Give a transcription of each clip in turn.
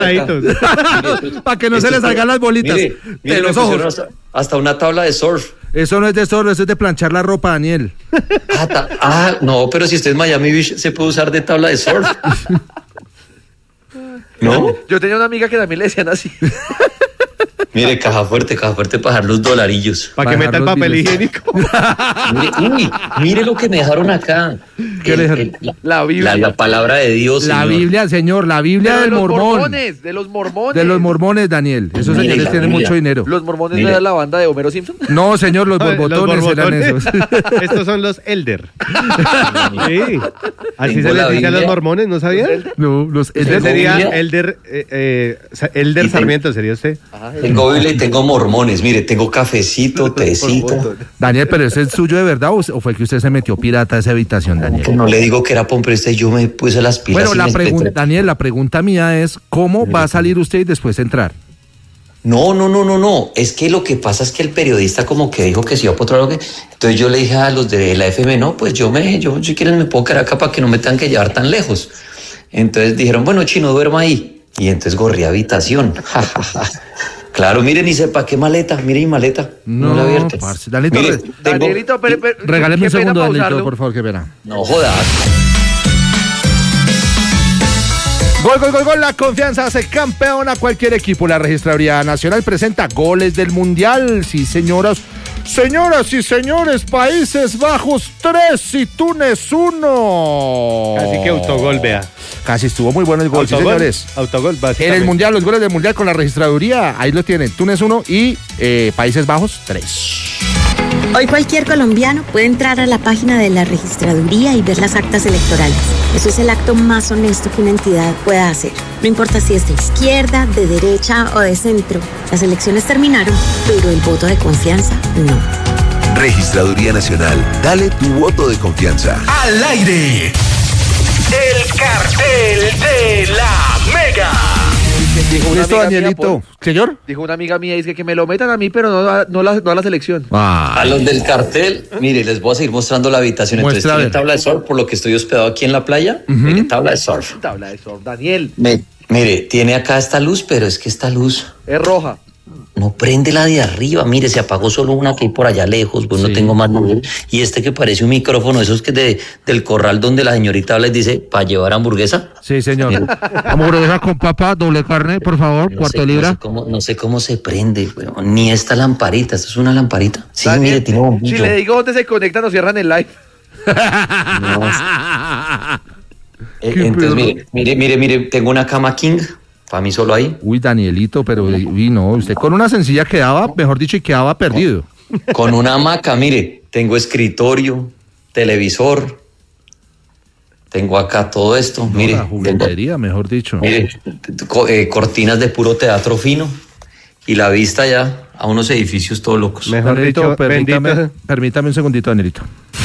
Para que no se les salgan las bolitas de los ojos. Hasta una tabla de surf. Eso no es de surf, eso es de planchar la ropa, Daniel. No, pero si usted es Miami Beach, se puede usar de tabla de surf. ¿No? Yo tenía una amiga que también le decían así. Mire, caja fuerte para dejar los dolarillos. Para que meta el papel higiénico. Mire lo que me dejaron acá. ¿Qué le dejaron? La Biblia. La palabra de Dios, La señor. Biblia, señor, la Biblia del mormón. De los mormones. De los mormones, Daniel. Esos Mire, señores tienen mucho dinero. ¿Los mormones no eran la banda de Homero Simpson? No, señor, los borbotones eran esos. Estos son los elder. Sí. Así Tengo se la les dice a los Biblia. mormones, ¿no sabía? No, los Usted sería Biblia. elder Sarmiento, ¿sería usted? Tengo Biblia y tengo mormones. Mire, tengo cafecito, tecito. Daniel, pero ¿ese es suyo de verdad o fue que usted se metió pirata a esa habitación, Daniel? Que no le digo que era pompresta y yo me puse las pilas. Bueno, Daniel, la pregunta mía es, ¿cómo va a salir usted y después entrar? No. Es que lo que pasa es que el periodista como que dijo que se iba por otro lado. Entonces yo le dije a los de la FM, no, pues yo si quieren me puedo quedar acá para que no me tengan que llevar tan lejos. Entonces dijeron, bueno, Chino, duerma ahí. Y entonces gorrí habitación. Claro, miren, y sepa qué maleta, mire mi maleta. No la abierta. Parce, Danielito, Mire, Danielito, regáleme un segundo, Danielito, pausarlo. por favor, que verá. No jodas. Gol, la confianza hace campeón a cualquier equipo. La Registraduría Nacional presenta goles del Mundial. Sí, señoras y señores, Países Bajos 3 y Túnez 1. Así que autogol, vea. Casi estuvo muy bueno el gol, sí, señores. Autogol, En básicamente. el Mundial, los goles del Mundial con la Registraduría, ahí lo tienen, Túnez 1 y Países Bajos 3. Hoy cualquier colombiano puede entrar a la página de la registraduría y ver las actas electorales. Eso es el acto más honesto que una entidad pueda hacer. No importa si es de izquierda, de derecha o de centro. Las elecciones terminaron, pero el voto de confianza no. Registraduría Nacional, dale tu voto de confianza. Al aire, el cartel de la Mega. Dijo una Listo, amiga mía, Danielito. ¿Señor? Dijo una amiga mía, dice que me lo metan a mí, pero no a la selección. A los del cartel, mire, les voy a seguir mostrando la habitación. Entonces Muestra, a tiene ver. tabla de surf, por lo que estoy hospedado aquí en la playa. Mire, tabla de surf. Tabla de surf, Daniel. Mire, tiene acá esta luz, pero es que esta luz Es roja. no prende la de arriba. Mire, se apagó solo una que hay por allá lejos, pues no tengo más luz. Y este que parece un micrófono, esos que del corral donde la señorita habla y dice, ¿para llevar hamburguesa? Sí, señor. Hamburguesa con papa, doble carne, por favor, cuarto libra. No sé cómo se prende, pero ni esta lamparita. ¿Esto es una lamparita? Sí, Daniel, mire, tiene bombillo. si le digo dónde se conectan, nos cierran el live. Entonces, mire, tengo una cama king, para mí solo ahí, Uy, Danielito, pero no, usted con una sencilla quedaba, mejor dicho, y quedaba perdido. con una hamaca, mire, tengo escritorio, televisor, tengo acá todo esto, mire, La juguetería, mejor dicho. mire, cortinas de puro teatro fino y la vista ya a unos edificios todos locos. Mejor Danielito, dicho, permítame un segundito, Danielito.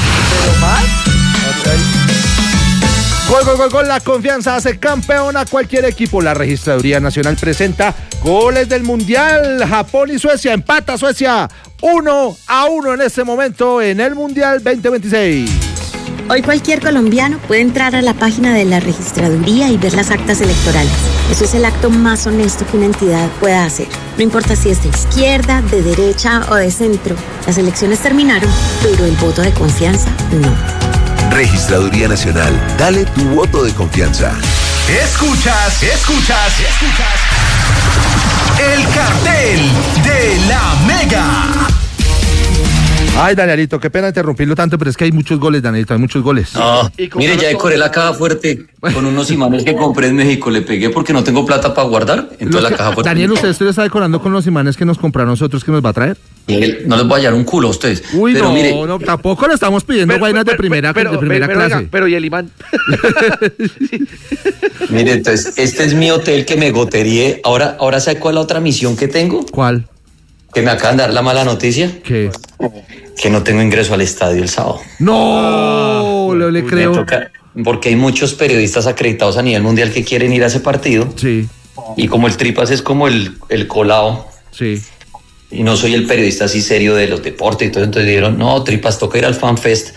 Gol, la confianza hace campeón a cualquier equipo. La Registraduría Nacional presenta goles del Mundial. Japón y Suecia, empata Suecia 1-1 en este momento en el Mundial 2026. Hoy cualquier colombiano puede entrar a la página de la registraduría y ver las actas electorales. Eso es el acto más honesto que una entidad pueda hacer. No importa si es de izquierda, de derecha o de centro. Las elecciones terminaron, pero el voto de confianza no. Registraduría Nacional, dale tu voto de confianza. Escuchas el cartel de la Mega. Ay, Danielito, qué pena interrumpirlo tanto, pero es que hay muchos goles, Danielito, hay muchos goles. No, Y con mire, ya ganas decoré la caja fuerte con unos imanes que compré en México. Le pegué porque no tengo plata para guardar. Entonces la caja fuerte. Daniel, ¿usted está decorando con los imanes que nos compraron nosotros que nos va a traer? No les voy a hallar un culo a ustedes. Uy, pero no, mire, no, tampoco le estamos pidiendo vainas de primera clase. Venga, pero ¿y el imán? mire, entonces, este es mi hotel que me goterié. Ahora ¿sabe cuál es la otra misión que tengo? ¿Cuál? Que me acaban de dar la mala noticia. ¿Qué? Que no tengo ingreso al estadio el sábado. No, le Me creo. toca, porque hay muchos periodistas acreditados a nivel mundial que quieren ir a ese partido. Sí, Y como el Tripas es como el colado, sí. y no soy el periodista así serio de los deportes y todo, entonces dijeron, no, Tripas, toca ir al FanFest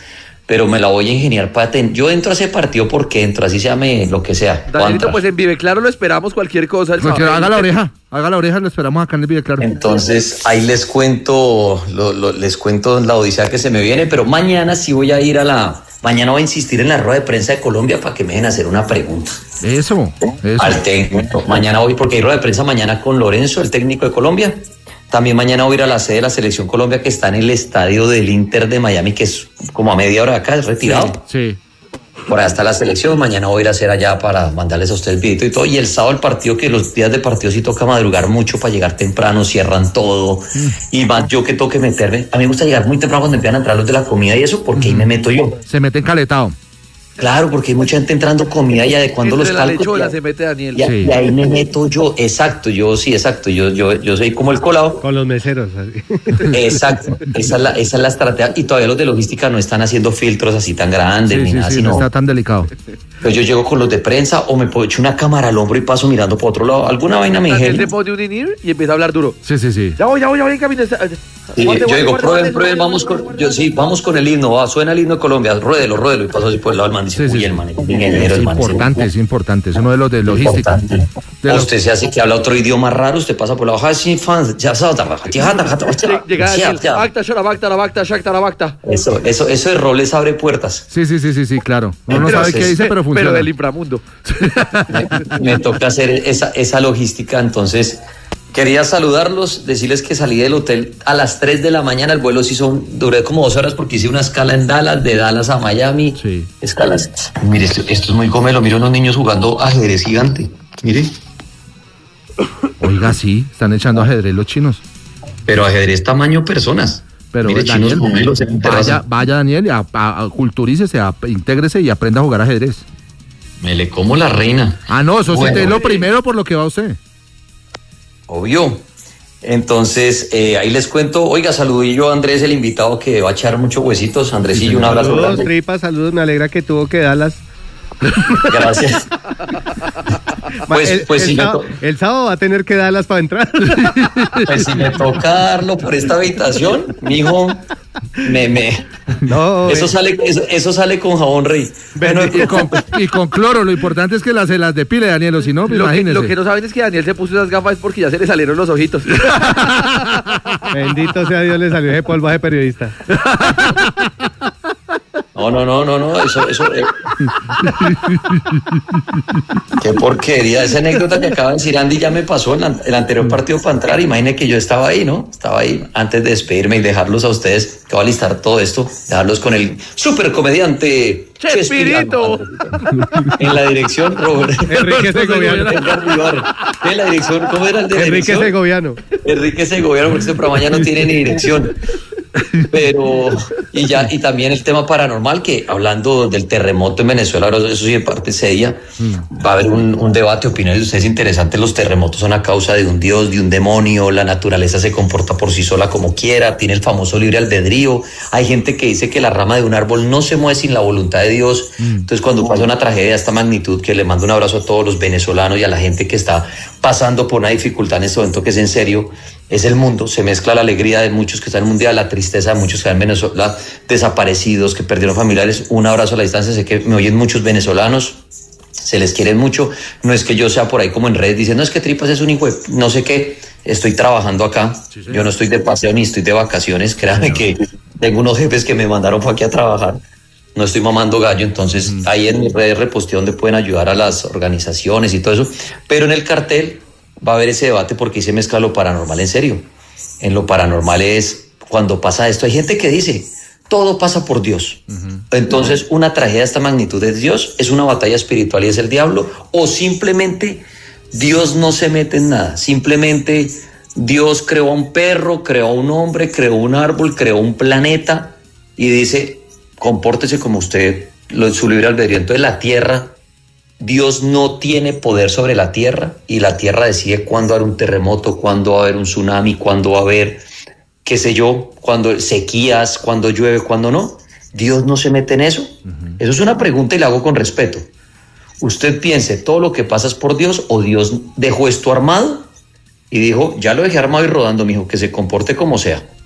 pero me la voy a ingeniar para yo entro a ese partido porque entro, así se llame lo que sea. Danielito, pues en Vive Claro lo esperamos cualquier cosa. Haga la oreja, lo esperamos acá en el Vive Claro. Entonces ahí les cuento la odisea que se me viene, pero mañana sí voy a ir mañana voy a insistir en la rueda de prensa de Colombia para que me dejen hacer una pregunta. Eso. Al técnico. Mañana voy, porque hay rueda de prensa mañana con Lorenzo, el técnico de Colombia. También mañana voy a ir a la sede de la Selección Colombia, que está en el estadio del Inter de Miami, que es como a media hora de acá, es retirado. Sí. Por allá está la selección, mañana voy a ir a hacer allá para mandarles a ustedes el videito y todo. Y el sábado el partido, que los días de partido sí toca madrugar mucho para llegar temprano, cierran todo. Y más yo que tengo que meterme. A mí me gusta llegar muy temprano cuando empiezan a entrar los de la comida y eso, porque ahí me meto yo. Se mete encaletado. Claro, porque hay mucha gente entrando comida y adecuando los palcos. Entre la lechuga se mete Daniel. Y ahí me meto yo, exacto. Yo soy como el colado. Con los meseros. Así. Exacto, esa es la estrategia. Y todavía los de logística no están haciendo filtros así tan grandes ni nada, no sino está tan delicado. Pues yo llego con los de prensa o me puedo echar una cámara al hombro y paso mirando por otro lado. Alguna vaina me Daniel dijeron. se pone un inhibir y empieza a hablar duro. Sí. Ya voy en camino. Sí, yo digo, prueben, vamos con el himno, suena el himno de Colombia, ruédelo, y paso así por el lado del man, dice, uy, el man, es importante, es uno de los de logística. Usted se hace que habla otro idioma raro, usted pasa por la hoja, ya llega Daniel, Eso de roles abre puertas. Sí, claro. Uno no sabe qué dice, pero funciona. Pero del inframundo. Me toca hacer esa logística, entonces... Quería saludarlos, decirles que salí del hotel a las 3 de la mañana, el vuelo duré como 2 horas porque hice una escala en Dallas, de Dallas a Miami, escalas. Mire, esto es muy gomelo, mire unos niños jugando ajedrez gigante, mire. Oiga, sí, están echando ajedrez los chinos. Pero ajedrez tamaño personas. Pero mire, Daniel, chinos gomelos vaya Daniel, culturícese, intégrese y aprenda a jugar ajedrez. Me le como la reina. No, eso sí es lo primero por lo que va usted. Obvio. Entonces, ahí les cuento. Oiga, saludillo a Andrés, el invitado que va a echar muchos huesitos. Andresillo, un abrazo. Saludos, tripas, saludos. Me alegra que tuvo que darlas. Gracias. El sábado va a tener que darlas para entrar. Pues si me toca darlo por esta habitación, mijo, No, eso sale con jabón rey. Y con cloro, lo importante es que se las depile, Daniel, o si no, imagínese. Lo que no saben es que Daniel se puso esas gafas porque ya se le salieron los ojitos. Bendito sea Dios, le salió ese polvo de periodista. No, eso. Qué porquería, esa anécdota que acaba de decir Andy ya me pasó en el anterior partido para entrar. Imagine que yo estaba ahí, ¿no? Estaba ahí antes de despedirme y dejarlos a ustedes, que va a listar todo esto, dejarlos con el super comediante Chespirito. En la dirección, Robert. Enrique Segoviano. En la dirección, ¿cómo era el de Enrique Segoviano, porque este programa ya no tiene ni dirección. Pero, y también el tema paranormal, que hablando del terremoto en Venezuela, ahora eso sí, de parte ese día, va a haber un debate, opiniones de ustedes interesantes. Los terremotos son a causa de un dios, de un demonio, la naturaleza se comporta por sí sola como quiera, tiene el famoso libre albedrío. Hay gente que dice que la rama de un árbol no se mueve sin la voluntad de Dios. Entonces, cuando pasa una tragedia de esta magnitud, que le mando un abrazo a todos los venezolanos y a la gente que está pasando por una dificultad en este momento, que es en serio, es el mundo, se mezcla la alegría de muchos que están en el mundial, la tristeza de muchos que están en Venezuela, desaparecidos, que perdieron familiares. Un abrazo a la distancia, sé que me oyen muchos venezolanos, se les quieren mucho. No es que yo sea por ahí como en redes diciendo, no, es que Tripas es un hijo de no sé qué. Estoy trabajando acá, yo no estoy de paseo ni estoy de vacaciones, créanme que tengo unos jefes que me mandaron para aquí a trabajar. No estoy mamando gallo, entonces ahí en mis redes reposté donde pueden ayudar a las organizaciones y todo eso, pero en el cartel va a haber ese debate porque ahí se mezcla lo paranormal en serio. En lo paranormal es cuando pasa esto, hay gente que dice, todo pasa por Dios. Entonces, una tragedia de esta magnitud es Dios, es una batalla espiritual y es el diablo, o simplemente Dios no se mete en nada, simplemente Dios creó a un perro, creó a un hombre, creó un árbol, creó un planeta y dice, compórtese como usted, su libre albedrío. Entonces la tierra, Dios no tiene poder sobre la tierra y la tierra decide cuándo va a haber un terremoto, cuándo va a haber un tsunami, cuándo va a haber, qué sé yo, cuándo sequías, cuándo llueve, cuándo no. Dios no se mete en eso. Eso es una pregunta y la hago con respeto. Usted piense, ¿todo lo que pasa es por Dios o Dios dejó esto armado? Y dijo, ya lo dejé armado y rodando, mijo, que se comporte como sea.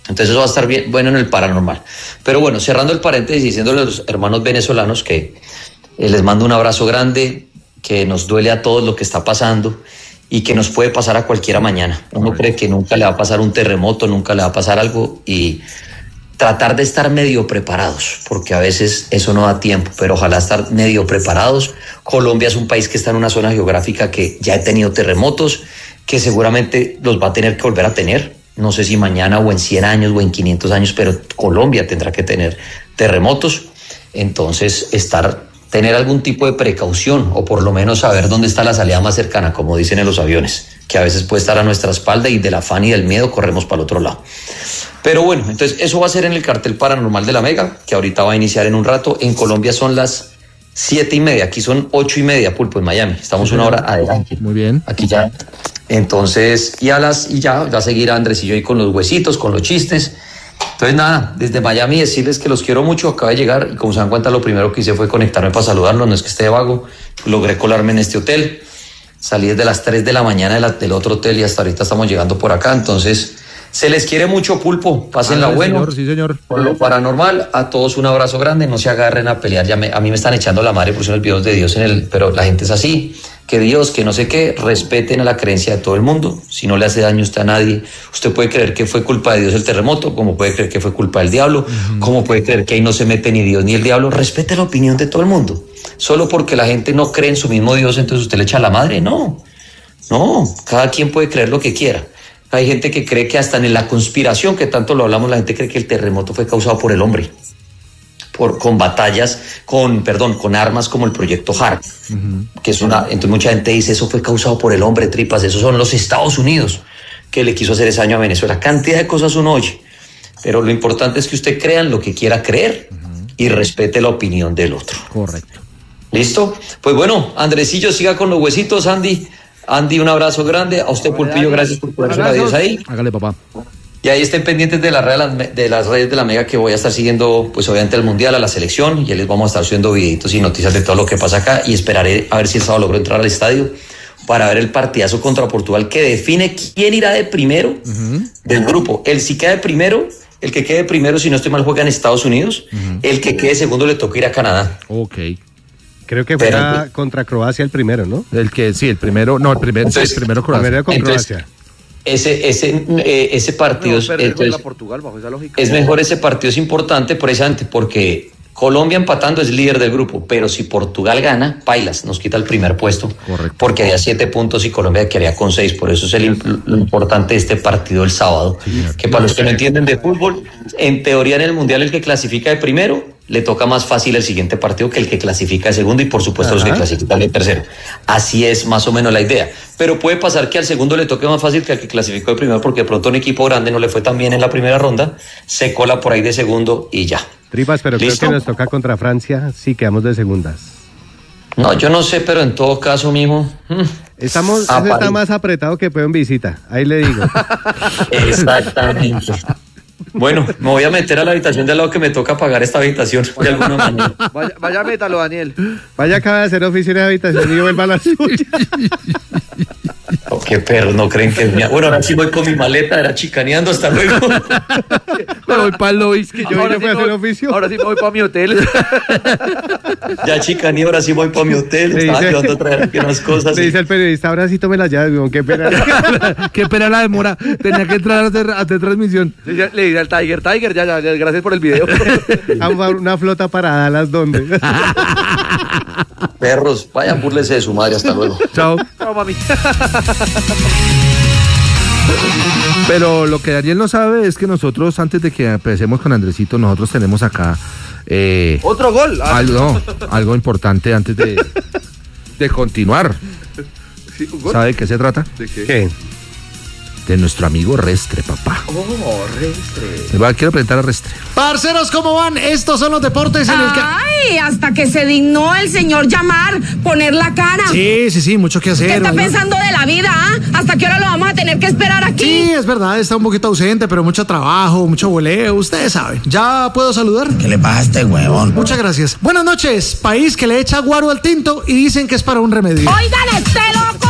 Entonces eso va a estar bien, bueno en el paranormal. Pero bueno, cerrando el paréntesis, diciéndole a los hermanos venezolanos que les mando un abrazo grande, que nos duele a todos lo que está pasando y que nos puede pasar a cualquiera mañana. Uno cree que nunca le va a pasar un terremoto, nunca le va a pasar algo, y tratar de estar medio preparados, porque a veces eso no da tiempo, pero ojalá estar medio preparados. Colombia es un país que está en una zona geográfica que ya ha tenido terremotos, que seguramente los va a tener que volver a tener. No sé si mañana o en 100 años o en 500 años, pero Colombia tendrá que tener terremotos. Entonces, tener algún tipo de precaución, o por lo menos saber dónde está la salida más cercana, como dicen en los aviones, que a veces puede estar a nuestra espalda y del afán y del miedo corremos para el otro lado. Pero bueno, entonces eso va a ser en el cartel paranormal de la Mega, que ahorita va a iniciar en un rato. En Colombia son las 7:30, aquí son 8:30, Pulpo, en Miami. Estamos una hora adelante. Muy bien. Aquí ya. Entonces, ya va a seguir Andrés y yo ahí con los huesitos, con los chistes. Entonces nada, desde Miami decirles que los quiero mucho. Acabo de llegar y como se dan cuenta, lo primero que hice fue conectarme para saludarlos. No es que esté de vago, logré colarme en este hotel. Salí desde las 3 de la mañana del otro hotel y hasta ahorita estamos llegando por acá. Entonces, se les quiere mucho, Pulpo. Pásenla bueno. Señor, sí, señor. Por lo paranormal, a todos un abrazo grande. No se agarren a pelear. A mí me están echando la madre por ser el videos de Dios pero la gente es así. Que Dios, que no sé qué, respeten a la creencia de todo el mundo. Si no le hace daño usted a nadie, usted puede creer que fue culpa de Dios el terremoto, como puede creer que fue culpa del diablo, como puede creer que ahí no se mete ni Dios ni el diablo. Respete la opinión de todo el mundo. Solo porque la gente no cree en su mismo Dios, entonces usted le echa la madre. No, cada quien puede creer lo que quiera. Hay gente que cree que hasta en la conspiración, que tanto lo hablamos, la gente cree que el terremoto fue causado por el hombre. Con batallas, con armas como el proyecto HARP, que es entonces mucha gente dice, eso fue causado por el hombre, tripas, esos son los Estados Unidos que le quiso hacer ese daño a Venezuela. Cantidad de cosas uno oye, pero lo importante es que usted crea en lo que quiera creer y respete la opinión del otro. Correcto. ¿Listo? Pues bueno, Andresillo, siga con los huesitos. Andy, un abrazo grande. A usted, Pulpillo, gracias por ponerse a Dios ahí. Hágale, papá. Y ahí estén pendientes de las redes de la Mega, que voy a estar siguiendo, pues obviamente al Mundial, a la selección, y ya les vamos a estar subiendo videitos y noticias de todo lo que pasa acá, y esperaré a ver si el sábado logro entrar al estadio para ver el partidazo contra Portugal, que define quién irá de primero del grupo. Si queda de primero, el que quede primero, si no estoy mal, juega en Estados Unidos. El que quede segundo le toca ir a Canadá. Ok. Creo que fuera contra Croacia el primero, ¿no? El primero Croacia. Primero con Croacia. Ese partido Portugal, bajo esa lógica. Es mejor, ese partido es importante precisamente porque Colombia empatando es líder del grupo, pero si Portugal gana, pailas, nos quita el primer puesto. Correcto. Porque había 7 puntos y Colombia quedaría con 6, por eso es lo importante de este partido el sábado. Sí, que para los que no entienden de fútbol, en teoría en el Mundial el que clasifica de primero le toca más fácil el siguiente partido que el que clasifica de segundo, y por supuesto los que clasifican de tercero. Así es más o menos la idea. Pero puede pasar que al segundo le toque más fácil que al que clasificó de primero, porque de pronto un equipo grande no le fue tan bien en la primera ronda, se cola por ahí de segundo y ya. Tripas, pero ¿listo? Creo que nos toca contra Francia, sí quedamos de segundas. No, yo no sé, pero en todo caso, mijo. Está más apretado que pedo en visita, ahí le digo. Exactamente. Bueno, me voy a meter a la habitación de al lado, que me toca pagar esta habitación de alguna manera. Vaya, métalo, Daniel. Vaya, acaba de hacer oficina de habitación y yo vuelva a la suya. Oh, qué perro, no creen que es mía. Bueno, ahora sí voy con mi maleta, era chicaneando, hasta luego. Me voy para el lobby, que yo ahora fui a hacer oficio. Ahora sí me voy para mi hotel. Ya chicaneé, ahora sí voy para mi hotel. Estaba ayudando a traer aquí unas cosas. Le dice el periodista, ahora sí tome la llave, qué pena. Qué pena la demora, tenía que entrar a hacer transmisión. Le dice al Tiger, ya, gracias por el video. Una flota para Dallas, ¿dónde? Perros, vayan, búrlense de su madre, hasta luego. Chao. Chao, mami. Pero lo que Daniel no sabe es que nosotros, antes de que empecemos con Andresito, nosotros tenemos acá otro gol. Algo importante antes de continuar. ¿Sí, un gol? ¿Sabe de qué se trata? ¿De qué? De nuestro amigo Restre, papá. Restre. Quiero presentar a Restre. Parceros, ¿cómo van? Estos son los deportes en el que... ¡Ay! Hasta que se dignó el señor llamar, poner la cara. Sí, mucho que hacer. ¿Qué está pensando de la vida, ¿Hasta qué hora lo vamos a tener que esperar aquí? Sí, es verdad, está un poquito ausente, pero mucho trabajo, mucho voleo, ustedes saben. ¿Ya puedo saludar? ¿Qué le pasa a este huevón? Muchas gracias. Buenas noches. País que le echa guaro al tinto y dicen que es para un remedio. ¡Oigan, este loco!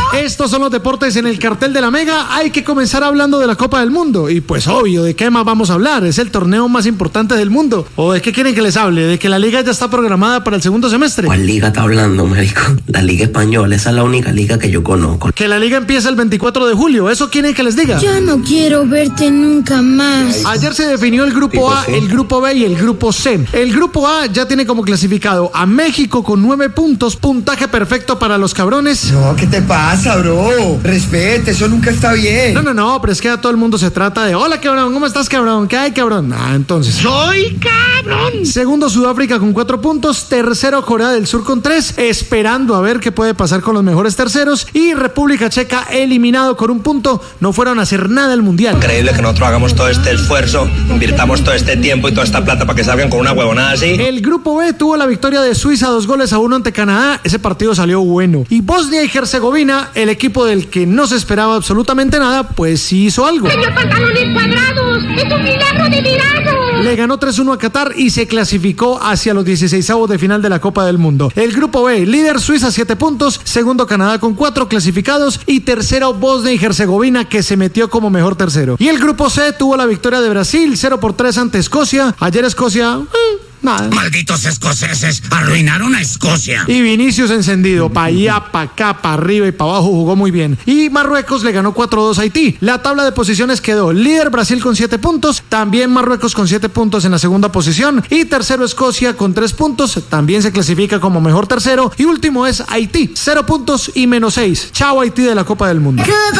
Estos son los deportes en el cartel de la Mega. Hay que comenzar hablando de la Copa del Mundo. Y pues obvio, ¿de qué más vamos a hablar? Es el torneo más importante del mundo. ¿O de qué quieren que les hable? ¿De que la liga ya está programada para el segundo semestre? ¿Cuál liga está hablando, marico? La Liga Española, esa es la única liga que yo conozco. Que la liga empieza el 24 de julio. ¿Eso quieren que les diga? Yo no quiero verte nunca más. Ayer se definió el grupo A, el grupo B y el grupo C. El grupo A ya tiene como clasificado a México con 9 puntos, puntaje perfecto para los cabrones. No, ¿qué te pasa, bro? Respete, eso nunca está bien. No, pero es que a todo el mundo se trata de hola, cabrón, ¿cómo estás, cabrón? ¿Qué hay, cabrón? Entonces. ¡Soy cabrón! Segundo, Sudáfrica con 4 puntos. Tercero, Corea del Sur con 3, esperando a ver qué puede pasar con los mejores terceros. Y República Checa eliminado con 1 punto. No fueron a hacer nada al Mundial. Increíble que nosotros hagamos todo este esfuerzo, invirtamos todo este tiempo y toda esta plata para que salgan con una huevonada así. El grupo B tuvo la victoria de Suiza 2-1 ante Canadá. Ese partido salió bueno. Y Bosnia y Herzegovina, el equipo del que no se esperaba absolutamente nada, pues sí hizo algo. Señor Pantalones Cuadrados, es un milagro de milagros. Le ganó 3-1 a Qatar y se clasificó hacia los 16avos de final de la Copa del Mundo. El grupo B, líder Suiza 7 puntos, segundo Canadá con 4 clasificados y tercero Bosnia y Herzegovina, que se metió como mejor tercero. Y el grupo C tuvo la victoria de Brasil 0-3 ante Escocia. Ayer Escocia nada. Malditos escoceses, arruinaron a Escocia. Y Vinicius encendido, pa' allá, pa' acá, pa' arriba y pa' abajo, jugó muy bien. Y Marruecos le ganó 4-2 a Haití. La tabla de posiciones quedó líder Brasil con 7 puntos, también Marruecos con 7 puntos en la segunda posición, y tercero Escocia con 3 puntos, también se clasifica como mejor tercero, y último es Haití, 0 puntos y -6. Chao Haití de la Copa del Mundo.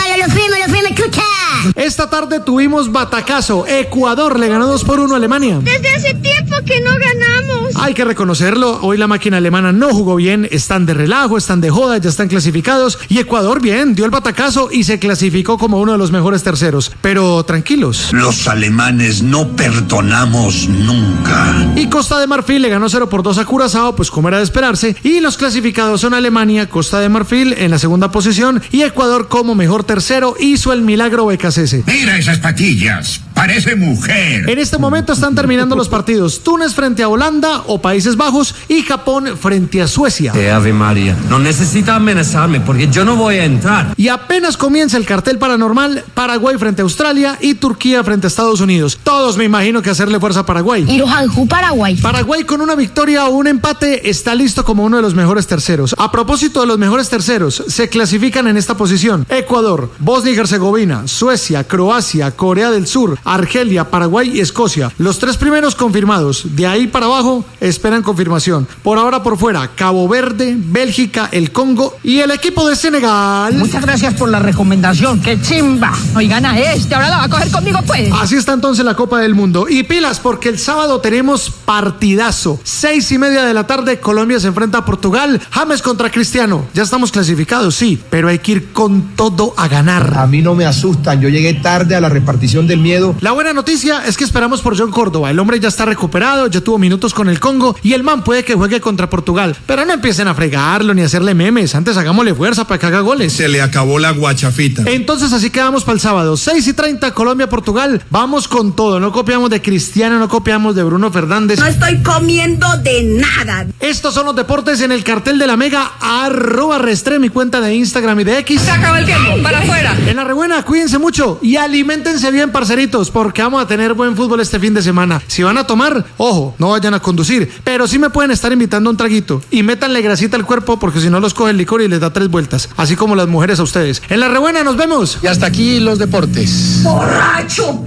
Esta tarde tuvimos batacazo. Ecuador le ganó 2-1 a Alemania. Desde hace tiempo que no ganamos. Hay que reconocerlo, hoy la máquina alemana no jugó bien, están de relajo, están de joda, ya están clasificados, y Ecuador bien, dio el batacazo y se clasificó como uno de los mejores terceros, pero tranquilos. Los alemanes no perdonamos nunca. Y Costa de Marfil le ganó 0-2 a Curazao, pues como era de esperarse, y los clasificados son Alemania, Costa de Marfil en la segunda posición, y Ecuador como mejor tercero, hizo el milagro BKCS. Mira esas patillas, parece mujer. En este momento están terminando los partidos, Túnez frente a Holanda o Países Bajos y Japón frente a Suecia. Ave María, no necesita amenazarme porque yo no voy a entrar. Y apenas comienza el cartel paranormal, Paraguay frente a Australia y Turquía frente a Estados Unidos. Todos me imagino que hacerle fuerza a Paraguay. Paraguay. Paraguay con una victoria o un empate está listo como uno de los mejores terceros. A propósito de los mejores terceros, se clasifican en esta posición Ecuador, Bosnia y Herzegovina, Suecia, Croacia, Corea del Sur, Argelia, Paraguay y Escocia. Los 3 primeros confirmados. De ahí para abajo esperan confirmación. Por ahora por fuera, Cabo Verde, Bélgica, el Congo y el equipo de Senegal. Muchas gracias por la recomendación, qué chimba. Hoy gana ahora la va a coger conmigo pues. Así está entonces la Copa del Mundo. Y pilas porque el sábado tenemos partidazo. 6:30 de la tarde, Colombia se enfrenta a Portugal. James contra Cristiano. Ya estamos clasificados, sí, pero hay que ir con todo a ganar. A mí no me asustan, yo llegué tarde a la repartición del miedo. La buena noticia es que esperamos por John Córdoba. El hombre ya está recuperado, ya tuvo minutos con el Congo y el man puede que juegue contra Portugal. Pero no empiecen a fregarlo ni a hacerle memes. Antes hagámosle fuerza para que haga goles. Se le acabó la guachafita. Entonces así quedamos para el sábado. 6:30, Colombia-Portugal. Vamos con todo. No copiamos de Cristiano, no copiamos de Bruno Fernández. No estoy comiendo de nada. Estos son los deportes en el cartel de la Mega. @Restre, mi cuenta de Instagram y de X. Se acaba el tiempo, para afuera. En la rebuena, cuídense mucho y aliméntense bien, parceritos, porque vamos a tener buen fútbol este fin de semana. Si van a tomar, ojo, no vayan a conducir, pero sí me pueden estar invitando a un traguito y métanle grasita al cuerpo porque si no los coge el licor y les da 3 vueltas, así como las mujeres a ustedes. En la rebuena, nos vemos. Y hasta aquí los deportes. ¡Borracho!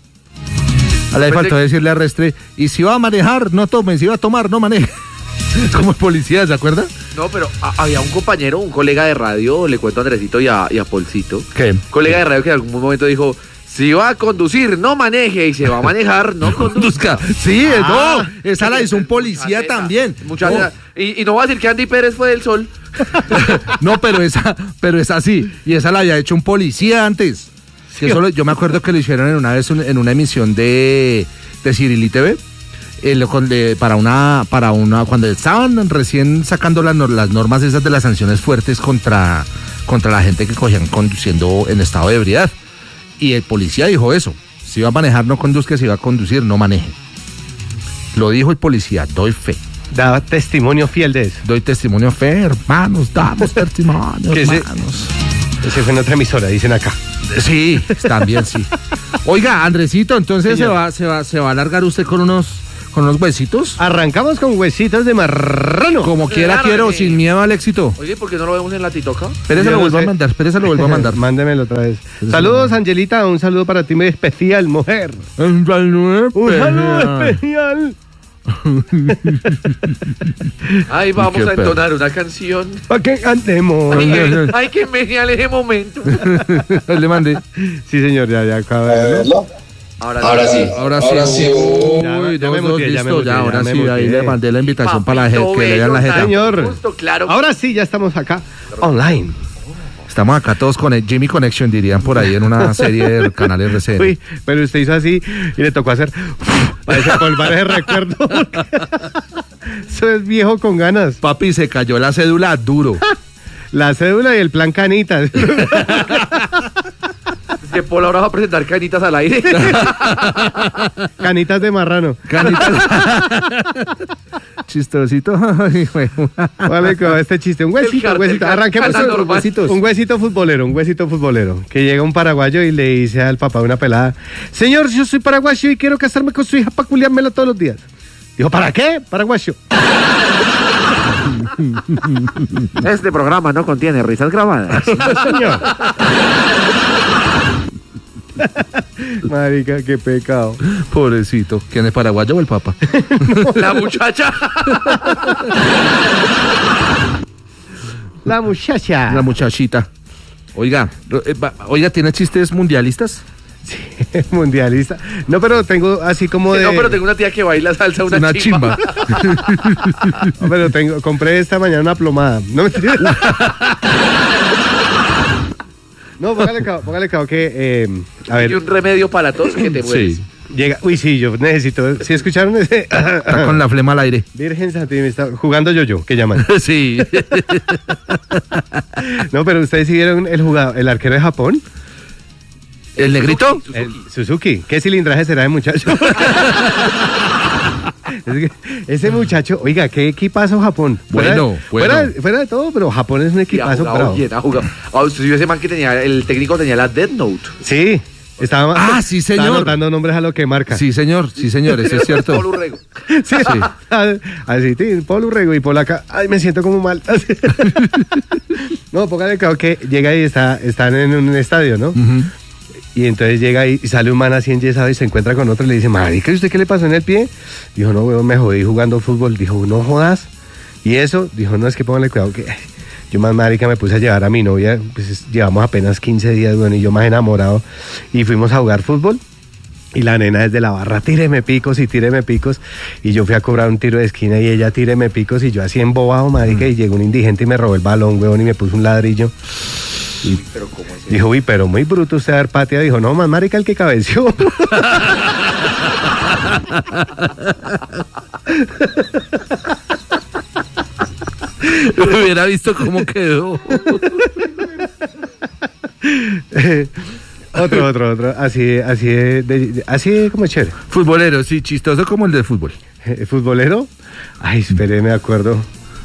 A la falta decirle a Restre, y si va a manejar, no tome, si va a tomar, no maneje. Como el policía, ¿se acuerda? No, pero había un compañero, un colega de radio, le cuento a Andresito y a Polcito. ¿Qué? Un colega de radio que en algún momento dijo, si va a conducir, no maneje, y si va a manejar, no conduzca. Sí, no, esa la hizo un policía también. Y no va a decir que Andy Pérez fue del Sol. No, pero esa sí, y esa la había hecho un policía antes. Que solo, yo me acuerdo que lo hicieron en una emisión de Cirili TV. Cuando estaban recién sacando las normas esas de las sanciones fuertes contra la gente que cogían conduciendo en estado de ebriedad. Y el policía dijo eso: si va a manejar, no conduzca; si va a conducir, no maneje. Lo dijo el policía, doy fe. Da testimonio fiel de eso. Doy testimonio fe, hermanos, damos testimonio, hermanos. Ese fue en otra emisora, dicen acá. Sí, también sí. Oiga, Andresito, entonces se va a alargar usted con unos huesitos. Arrancamos con huesitos de marrano. Como quiera quiero, sin miedo al éxito. Oye, ¿por qué no lo vemos en la titoca? Espérese, lo vuelvo a mandar. Mándemelo otra vez. Saludos, Angelita, un saludo para ti muy especial, mujer. Un saludo especial. Ay, vamos a entonar una canción. ¿Para qué cantemos? Ay, que genial ese momento. Le mandé. Sí, señor, ya acaba de verlo. Ahora sí. Uy, ahora sí, ahí le mandé la invitación para la gente, que le vean la gente. Señor, justo, claro. Ahora sí, ya estamos acá, online. Estamos acá todos con el Jimmy Connection, dirían por ahí en una serie del canal RCN. Uy, pero usted hizo así y le tocó hacer para desempolvar ese recuerdo. Eso es viejo con ganas. Papi, se cayó la cédula duro. La cédula y el plan Canitas. Que Paul ahora va a presentar canitas al aire. Canitas de marrano. Canitas. Chistosito. Vale, con este chiste. Un huesito. Arranquemos con huesitos. Un huesito futbolero. Que llega un paraguayo y le dice al papá de una pelada: señor, yo soy paraguayo y quiero casarme con su hija para culiármela todos los días. Dijo: ¿para qué, paraguayo? Este programa no contiene risas grabadas. Señor. Marica, qué pecado. Pobrecito. ¿Quién es, paraguayo o el papá? No, la muchacha. La muchacha. La muchachita. Oiga, ¿tiene chistes mundialistas? Sí, mundialista. No, pero tengo así como de... No, pero tengo una tía que baila salsa, una chimba. No, pero compré esta mañana una plomada. No me No, póngale cabo que... a ver. Y un remedio para tos que te mueres. Sí. Llega... Uy, sí, yo necesito... ¿Sí escucharon ese? Está con la flema al aire. Virgen Santísima, está jugando yo-yo, que llaman. Sí. No, pero ustedes sí vieron el arquero de Japón. ¿El negrito? El Suzuki. ¿Qué cilindraje será de muchacho? Ese muchacho, oiga, qué equipazo Japón. Fuera de todo, pero Japón es un equipazo. Ha jugado. Usted vio ese man que el técnico tenía la Death Note. Sí. Sí, señor. Estaba anotando nombres a lo que marca. Sí, señor, eso es cierto. Paul Urrego. Sí. Así, Paul Urrego y Paul acá. Ay, me siento como mal. No, póngale claro que llega y están en un estadio, ¿no? Uh-huh. Y entonces llega y sale un man así enyesado y se encuentra con otro y le dice: marica, ¿y usted qué le pasó en el pie? Dijo: no, weón, me jodí jugando fútbol. Dijo: no jodas. Y eso, dijo: no, es que póngale cuidado que yo más marica me puse a llevar a mi novia, pues llevamos apenas 15 días, bueno, y yo más enamorado, y fuimos a jugar fútbol. Y la nena desde la barra: tíreme picos. Y yo fui a cobrar un tiro de esquina y ella: tíreme picos. Y yo así embobado, marica, y llegó un indigente y me robó el balón, weón, y me puso un ladrillo. Y pero ¿cómo es? Dijo: uy, pero muy bruto usted haber pateado. Dijo: no, más marica el que cabeció. Hubiera visto cómo quedó. Otro. Así como chévere. Futbolero, sí, chistoso como el de fútbol. ¿Futbolero? Ay, espere, me acuerdo.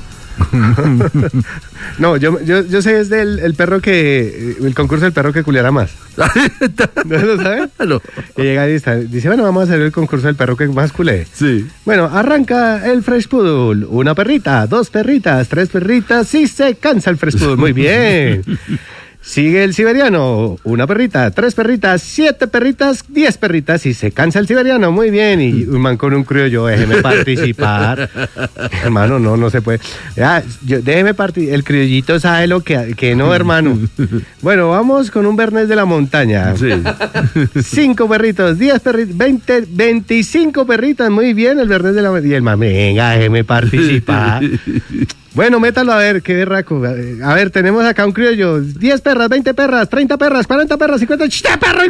No, yo sé, es del perro el concurso del perro que culiara más. ¿No lo sabe? No. Que llega y dice: bueno, vamos a hacer el concurso del perro que más culé. Sí. Bueno, arranca el Fresh Poodle. 1 perrita, 2 perritas, 3 perritas y se cansa el Fresh Poodle. Muy bien. Sigue el siberiano: 1 perrita, 3 perritas, 7 perritas, 10 perritas y se cansa el siberiano. Muy bien. Y un man con un criollo: déjeme participar. Hermano, no se puede. Déjeme participar. El criollito sabe lo que no, hermano. Bueno, vamos con un Bernés de la montaña. Sí. 5 perritos, 10 perritos, 20, 25 perritas. Muy bien, el Bernés de la montaña. Y el man: venga, déjeme participar. Bueno, métalo a ver, qué berraco. A ver, tenemos acá un criollo: 10 perras, 20 perras, 30 perras, 40 perras, 50... ¡Chiste, perro!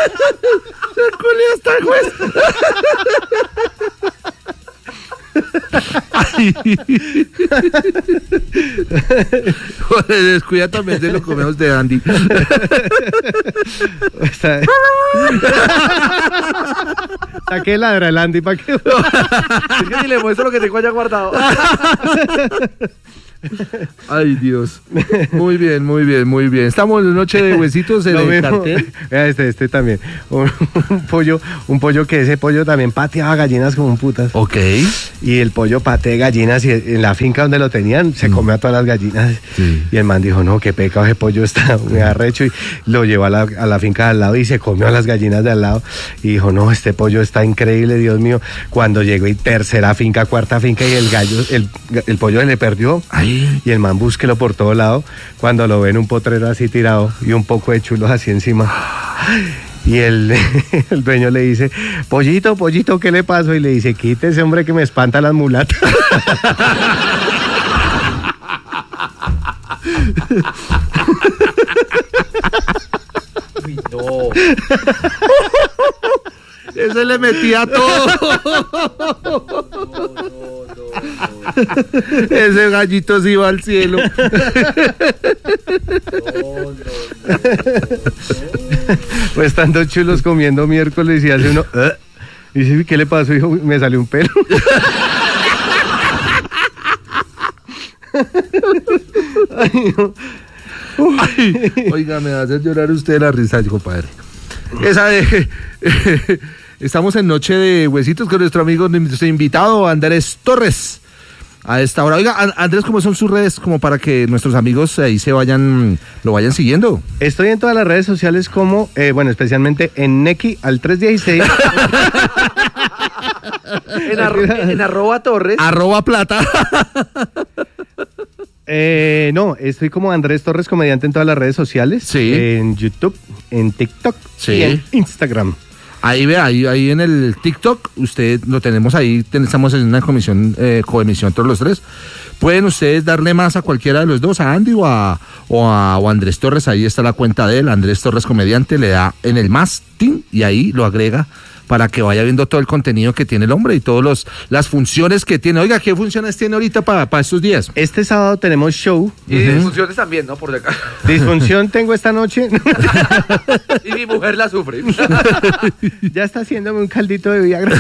Se culió hasta el juez. Joder, descuida también de lo comemos de Andy. Saqué ladra el Andy para que... Es que ni le muestro lo que tengo allá guardado. Ay, Dios. Muy bien, muy bien, muy bien. Estamos en noche de huesitos en el cartel. Vea este también. Un pollo que ese pollo también pateaba gallinas como un putas. Ok. Y el pollo patea gallinas y en la finca donde lo tenían se comió a todas las gallinas. Sí. Y el man dijo, no, qué pecado, ese pollo está muy arrecho. Y lo llevó a la finca de al lado y se comió a las gallinas de al lado. Y dijo, no, este pollo está increíble, Dios mío. Cuando llegó y tercera finca, cuarta finca y el pollo se le perdió. Ay. Y el man búsquelo por todo lado. Cuando lo ven un potrero así tirado y un poco de chulos así encima. Y el dueño le dice, pollito, ¿qué le pasó? Y le dice, quítese, hombre, que me espanta las mulatas. Uy, no. Ese le metía todo. Ese gallito se iba al cielo. Pues estando chulos comiendo miércoles y hace uno... Y dice, ¿qué le pasó? Dijo, me salió un pelo. Ay, no. Ay, oiga, me va a hacer llorar usted la risa, compadre. Esa de... Estamos en Noche de Huesitos con nuestro amigo, nuestro invitado Andrés Torres. A esta hora. Oiga, Andrés, ¿cómo son sus redes? Como para que nuestros amigos ahí lo vayan siguiendo. Estoy en todas las redes sociales como, especialmente en Neki al 316. en arroba Torres. @plata. No, estoy como Andrés Torres Comediante en todas las redes sociales. Sí. En YouTube, en TikTok y en Instagram. Ahí ve, ahí en el TikTok, usted lo tenemos ahí, estamos en una coemisión todos los tres. Pueden ustedes darle más a cualquiera de los dos, a Andy o a Andrés Torres. Ahí está la cuenta de él, Andrés Torres Comediante, le da en el más, ¡tin! Y ahí lo agrega para que vaya viendo todo el contenido que tiene el hombre y todas las funciones que tiene. Oiga, ¿qué funciones tiene ahorita para estos días? Este sábado tenemos show. Y disfunciones también, ¿no? Por acá. Disfunción tengo esta noche. Y mi mujer la sufre. Ya está haciéndome un caldito de Viagra.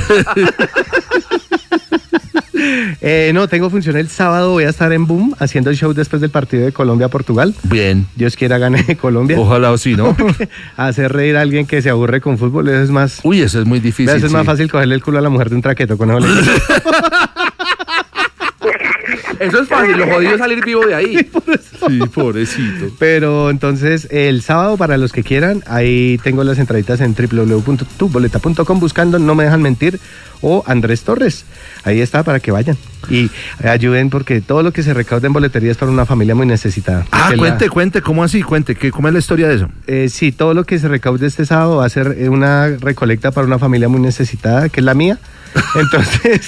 No, tengo función el sábado, voy a estar en Boom haciendo el show después del partido de Colombia-Portugal. Bien. Dios quiera gane Colombia. Ojalá o sí, ¿no? Hacer reír a alguien que se aburre con fútbol, eso es más... Uy, eso es muy difícil. Eso es más fácil cogerle el culo a la mujer de un traqueto con eso. Eso es fácil, lo jodido es salir vivo de ahí. Sí, pobrecito. Pero entonces, el sábado, para los que quieran, ahí tengo las entraditas en www.tuboleta.com buscando No Me Dejan Mentir o Andrés Torres. Ahí está, para que vayan y ayuden, porque todo lo que se recauda en boletería es para una familia muy necesitada. Cuente, ¿cómo así? ¿Cómo es la historia de eso? Sí, todo lo que se recaude este sábado va a ser una recolecta para una familia muy necesitada, que es la mía. Entonces...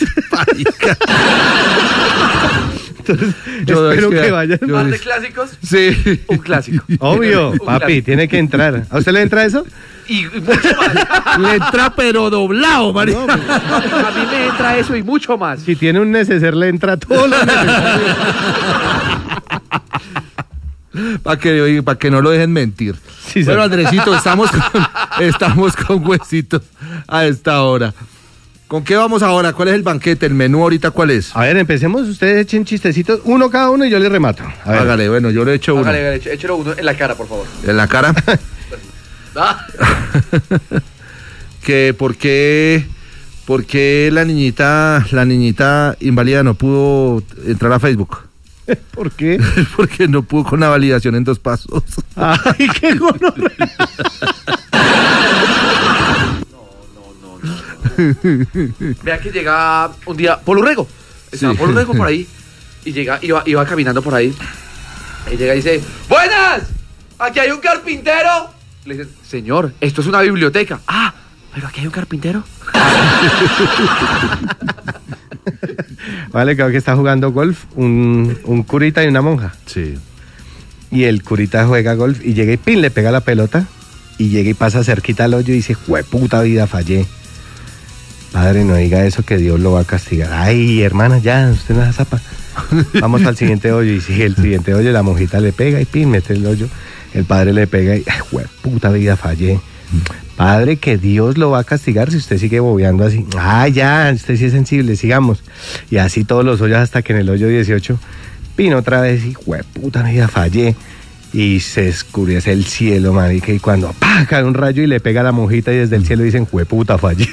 yo espero que vayan. ¿Más de clásicos? Sí. Un clásico. Obvio, papi, tiene que entrar. ¿A usted le entra eso? Y mucho más. Le entra pero doblado, María. No, a mí me entra eso y mucho más. Si tiene un neceser, le entra todo lo necesario. Para que no lo dejen mentir. Sí, bueno, Andresito, estamos con Huesitos a esta hora. ¿Con qué vamos ahora? ¿Cuál es el banquete? ¿El menú ahorita cuál es? A ver, empecemos. Ustedes echen chistecitos, uno cada uno y yo les remato. A ver. Hágale, bueno, yo le echo uno. Hágale, échelo uno en la cara, por favor. ¿En la cara? Que ¿por qué la niñita inválida no pudo entrar a Facebook? ¿Por qué? Porque no pudo con la validación en 2 pasos. Ay, qué gonorrea. Vea que llega un día Polo Rego. Estaba Polo Rego por ahí. Y iba caminando por ahí. Y llega y dice: ¡Buenas! ¡Aquí hay un carpintero! Le dice: señor, esto es una biblioteca. Ah, pero aquí hay un carpintero. Vale, creo que está jugando golf un curita y una monja. Sí. Y el curita juega golf y llega y pin, le pega la pelota. Y llega y pasa cerquita al hoyo y dice: ¡jueputa vida, fallé! Padre, no diga eso que Dios lo va a castigar. Ay, hermana, ya, usted no da zapa. Vamos al siguiente hoyo. Y si el siguiente hoyo la monjita le pega y pin, mete el hoyo. El padre le pega y, ay, puta vida, fallé. Padre, que Dios lo va a castigar si usted sigue bobeando así. Ah, ya, usted sí es sensible, sigamos. Y así todos los hoyos hasta que en el hoyo 18, pin otra vez y, puta vida, fallé. Y se oscurece el cielo, marica, y cuando cae un rayo y le pega a la monjita y desde el cielo dicen, puta, fallé.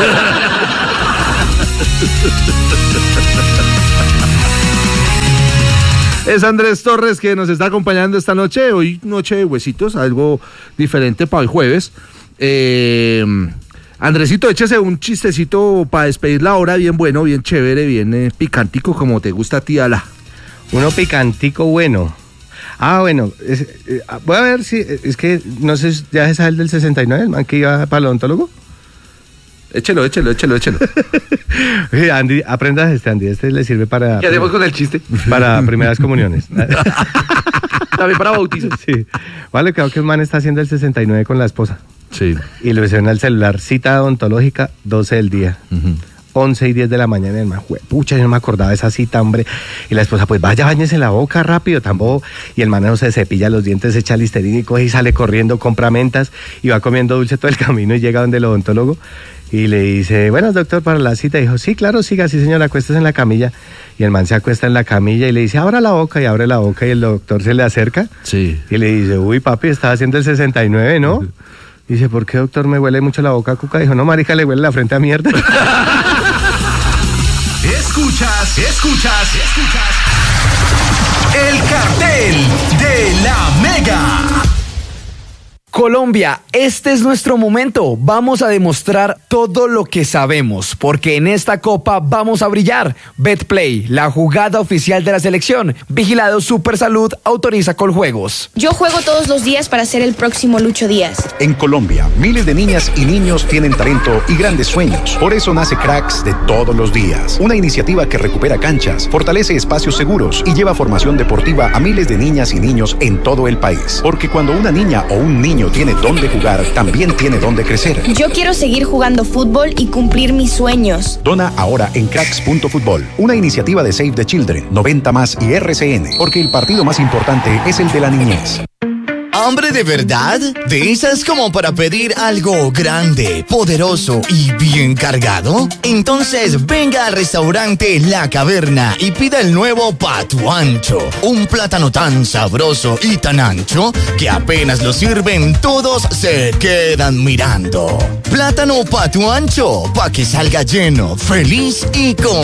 Es Andrés Torres que nos está acompañando esta noche, hoy noche de huesitos, algo diferente para el jueves. Andresito, échese un chistecito para despedir la hora, bien bueno, bien chévere, bien picantico, como te gusta a ti, Ala. Uno picantico bueno. Bueno, voy a ver si, es que no sé, ya se sabe el del 69, el man que iba para el odontólogo. Échelo. Andy, aprenda Andy, le sirve para... ¿Qué hacemos con el chiste? Para primeras comuniones. También para bautizos. Sí. Vale, creo que el man está haciendo el 69 con la esposa. Sí. Y lo hicieron al celular, cita odontológica, 12 del día. 11 y 10 de la mañana, y el man, pucha, yo no me acordaba de esa cita, hombre. Y la esposa, pues vaya, báñese la boca rápido, tampoco. Y el man no se cepilla los dientes, echa Listerina y coge y sale corriendo, compra mentas y va comiendo dulce todo el camino y llega donde el odontólogo. Y le dice, buenas, doctor, para la cita. Y dijo, sí, claro, siga, sí, señora, acuéstese en la camilla. Y el man se acuesta en la camilla y le dice, abra la boca, y abre la boca, y el doctor se le acerca. Sí. Y le dice, uy, papi, estaba haciendo el 69, ¿no? Dice, ¿por qué, doctor, me huele mucho la boca a cuca? Dijo, no, marica, le huele la frente a mierda. Escuchas el cartel de la Mega. Colombia, este es nuestro momento. Vamos a demostrar todo lo que sabemos, porque en esta copa vamos a brillar. Betplay, la jugada oficial de la selección. Vigilado Supersalud, autoriza Coljuegos. Yo juego todos los días para ser el próximo Lucho Díaz. En Colombia, miles de niñas y niños tienen talento y grandes sueños. Por eso nace Cracks de todos los días. Una iniciativa que recupera canchas, fortalece espacios seguros y lleva formación deportiva a miles de niñas y niños en todo el país. Porque cuando una niña o un niño tiene dónde jugar, también tiene dónde crecer. Yo quiero seguir jugando fútbol y cumplir mis sueños. Dona ahora en cracks.futbol, una iniciativa de Save the Children, 90 Más y RCN, porque el partido más importante es el de la niñez. ¿Hambre de verdad? ¿De esas como para pedir algo grande, poderoso y bien cargado? Entonces venga al restaurante La Caverna y pida el nuevo Patuancho. Un plátano tan sabroso y tan ancho que apenas lo sirven todos se quedan mirando. Plátano Patuancho, pa' que salga lleno, feliz y con